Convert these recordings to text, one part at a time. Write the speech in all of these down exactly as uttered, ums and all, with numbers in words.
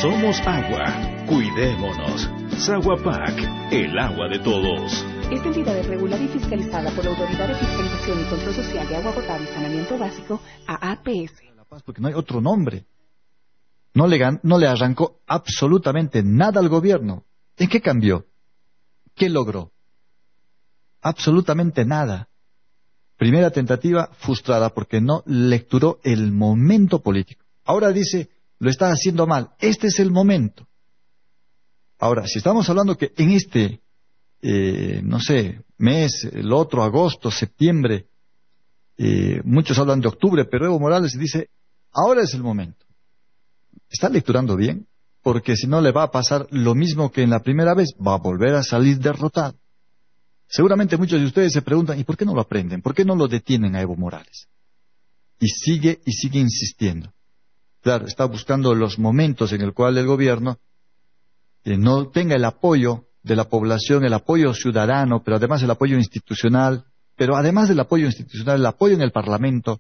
Somos agua. Cuidémonos. Saguapac, el agua de todos. Esta entidad es regulada y fiscalizada por la Autoridad de Fiscalización y Control Social de Agua Potable y Saneamiento Básico, A A P S. La Paz, porque no hay otro nombre. No le, gan- no le arrancó absolutamente nada al gobierno. ¿En qué cambió? ¿Qué logró? Absolutamente nada. Primera tentativa frustrada porque no lecturó el momento político. Ahora dice, lo está haciendo mal. Este es el momento. Ahora, si estamos hablando que en este, eh, no sé, mes, el otro, agosto, septiembre, eh, muchos hablan de octubre, pero Evo Morales dice, ahora es el momento. ¿Está lecturando bien? Porque si no le va a pasar lo mismo que en la primera vez, va a volver a salir derrotado. Seguramente muchos de ustedes se preguntan, ¿y por qué no lo aprenden? ¿Por qué no lo detienen a Evo Morales? Y sigue y sigue insistiendo. Claro, está buscando los momentos en el cual el gobierno eh, no tenga el apoyo de la población, el apoyo ciudadano, pero además el apoyo institucional, pero además del apoyo institucional, el apoyo en el Parlamento,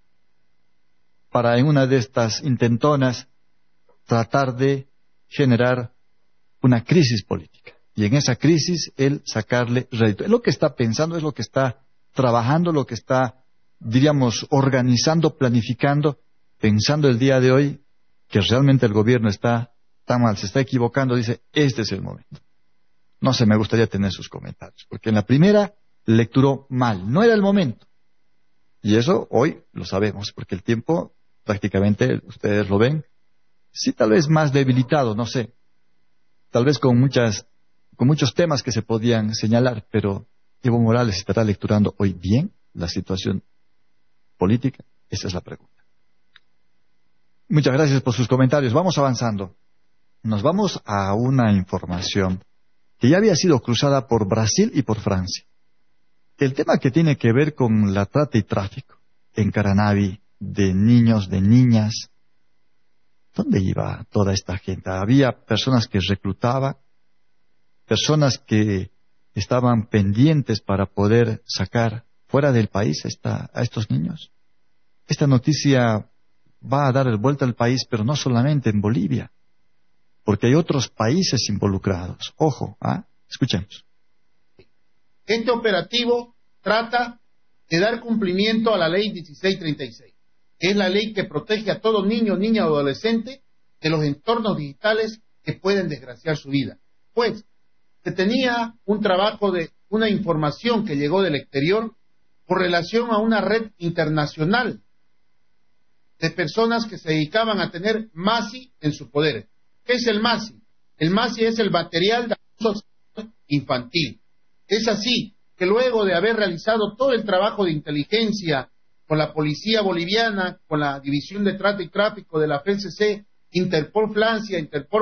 para en una de estas intentonas tratar de generar una crisis política. Y en esa crisis, él sacarle rédito. Es lo que está pensando, es lo que está trabajando, lo que está, diríamos, organizando, planificando, pensando el día de hoy que realmente el gobierno está tan mal, se está equivocando, dice, este es el momento. No sé, me gustaría tener sus comentarios, porque en la primera lecturó mal, no era el momento. Y eso hoy lo sabemos, porque el tiempo prácticamente, ustedes lo ven, sí tal vez más debilitado, no sé, tal vez con muchas con muchos temas que se podían señalar, pero ¿Evo Morales estará lecturando hoy bien la situación política? Esa es la pregunta. Muchas gracias por sus comentarios. Vamos avanzando. Nos vamos a una información que ya había sido cruzada por Brasil y por Francia. El tema que tiene que ver con la trata y tráfico en Caranavi de niños, de niñas. ¿Dónde iba toda esta gente? Había personas que reclutaban, personas que estaban pendientes para poder sacar fuera del país a, esta, a estos niños. Esta noticia va a dar el vuelta al país, pero no solamente en Bolivia, porque hay otros países involucrados. Ojo, ¿ah? Escuchemos. Este operativo trata de dar cumplimiento a la ley dieciséis treinta y seis, que es la ley que protege a todo niño, niña o adolescente de los entornos digitales que pueden desgraciar su vida. Pues, se tenía un trabajo de una información que llegó del exterior por relación a una red internacional de personas que se dedicaban a tener MASI en su poder. ¿Qué es el MASI? El MASI es el material de abuso infantil. Es así que luego de haber realizado todo el trabajo de inteligencia con la policía boliviana, con la División de Trata y Tráfico de la F C C, Interpol Francia, Interpol